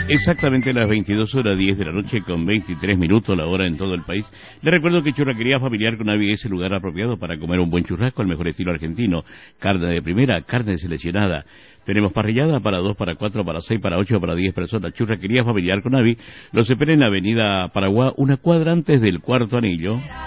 Exactamente las 22:10 de la noche con 23 minutos, la hora en todo el país. Les recuerdo que Churrasquería Familiar Conavi es el lugar apropiado para comer un buen churrasco al mejor estilo argentino. Carne de primera, carne seleccionada. Tenemos parrillada para 2, para 4, para 6, para 8, para 10 personas. Churrasquería Familiar Conavi los espera en la avenida Paraguay, una cuadra antes del Cuarto Anillo.